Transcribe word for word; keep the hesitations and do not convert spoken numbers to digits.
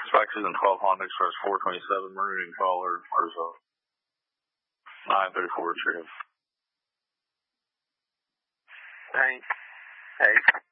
Spike season twelve Honda Express four twenty-seven maroon collar for a nine thirty-four retrieve. Hey. Hey.